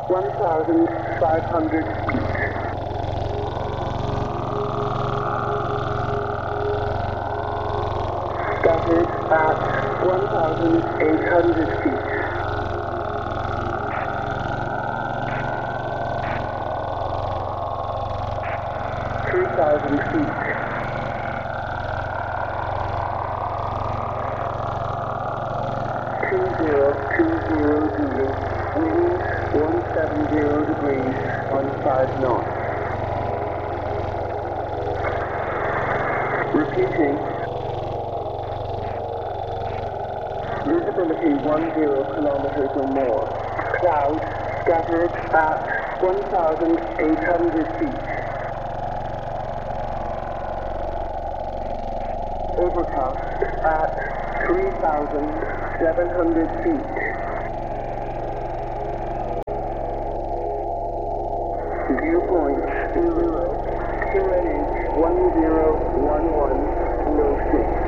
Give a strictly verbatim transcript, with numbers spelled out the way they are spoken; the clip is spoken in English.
one thousand five hundred feet. Scattered at one thousand eight hundred feet. three thousand feet. two zero two zero zero, wind one seventy degrees on five knots. Repeating. Visibility one zero kilometers or more. Cloud scattered at one thousand eight hundred feet. Overcast at three thousand seven hundred feet. Viewpoint Uluru, Q N H one zero one one, no six.